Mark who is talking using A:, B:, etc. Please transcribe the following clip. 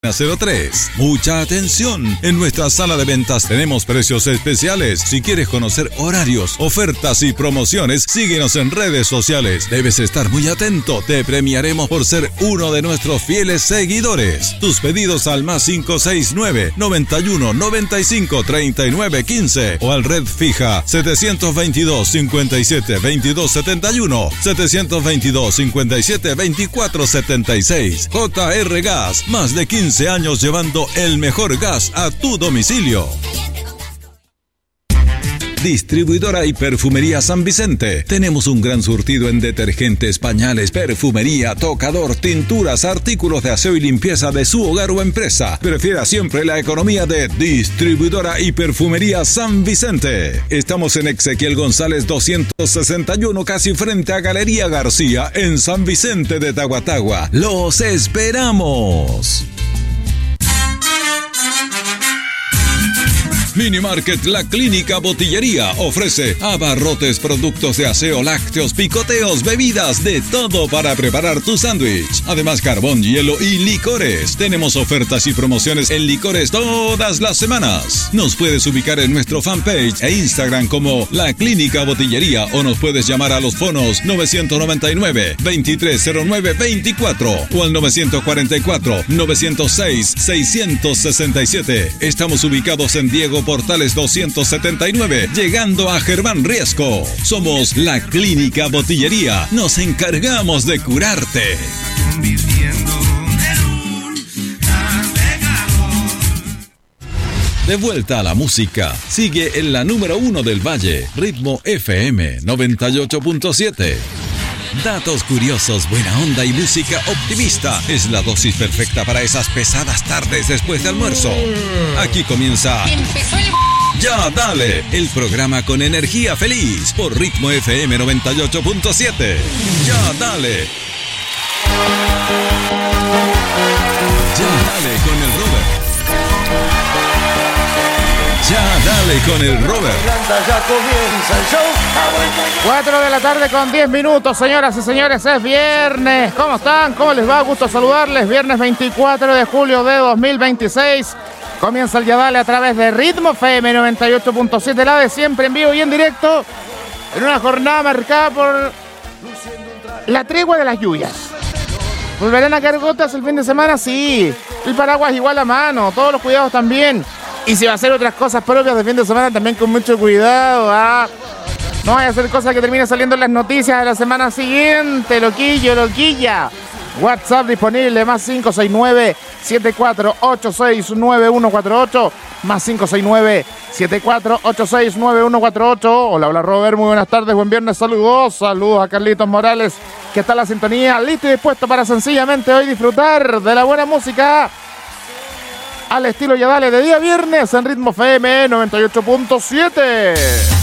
A: 03. Mucha atención. En nuestra sala de ventas tenemos precios especiales. Si quieres conocer horarios, ofertas y promociones, síguenos en redes sociales. Debes estar muy atento. Te premiaremos por ser uno de nuestros fieles seguidores. Tus pedidos al más 569 91 95 39 15 o al red fija 722 57 22 71 722 57 24 76. JR Gas, más de 15 años llevando el mejor gas a tu domicilio. Distribuidora y Perfumería San Vicente. Tenemos un gran surtido en detergentes, pañales, perfumería, tocador, tinturas, artículos de aseo y limpieza de su hogar o empresa. Prefiera siempre la economía de Distribuidora y Perfumería San Vicente. Estamos en Ezequiel González 261, casi frente a Galería García, en San Vicente de Tahuatahua. ¡Los esperamos! Mini Market La Clínica Botillería ofrece abarrotes, productos de aseo, lácteos, picoteos, bebidas, de todo para preparar tu sándwich. Además, carbón, hielo y licores. Tenemos ofertas y promociones en licores todas las semanas. Nos puedes ubicar en nuestro fanpage e Instagram como La Clínica Botillería o nos puedes llamar a los fonos 999-2309-24 o al 944-906-667. Estamos ubicados en Diego Portales 279, llegando a Germán Riesco. Somos La Clínica Botillería. Nos encargamos de curarte. De vuelta a la música. Sigue en la número 1 del Valle, Ritmo FM 98.7. Datos curiosos, buena onda y música optimista. Es la dosis perfecta para esas pesadas tardes después de almuerzo. Aquí comienza Ya Dale, el programa con energía feliz por Ritmo FM 98.7. Ya Dale. Ya Dale con el Robert. Ya Dale con el Robert.
B: Ya comienza el show.
C: 4 de la tarde con 10 minutos, señoras y señores, es viernes. ¿Cómo están? ¿Cómo les va? Gusto saludarles. Viernes 24 de julio de 2026. Comienza el Ya Dale a través de Ritmo FM 98.7, la de siempre, en vivo y en directo, en una jornada marcada por la tregua de las lluvias. ¿Volverán a caer gotas el fin de semana? Sí. El paraguas igual a mano, todos los cuidados también. Y si va a hacer otras cosas propias de fin de semana, también con mucho cuidado. No vaya a hacer cosas que terminen saliendo en las noticias de la semana siguiente. Loquillo, loquilla. WhatsApp disponible, más 569-7486-9148. Más 569-7486-9148. Hola Robert, muy buenas tardes, buen viernes, saludos a Carlitos Morales, que está en la sintonía, listo y dispuesto para sencillamente hoy disfrutar de la buena música al estilo Ya Dale de día viernes en Ritmo FM 98.7.